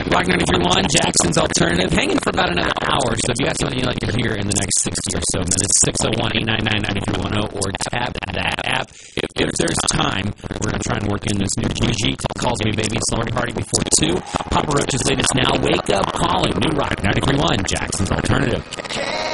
Rock 93.1, Jackson's Alternative, hanging for about another hour. So if you got something you'd like to hear in the next 60 or so minutes, 601-899-9310, or tap that app. If there's time, we're going to try and work in this new Gigi Calls Me Baby celebrity party before 2. Papa Roach's latest Now Wake Up Calling, New Rock 93.1, Jackson's Alternative.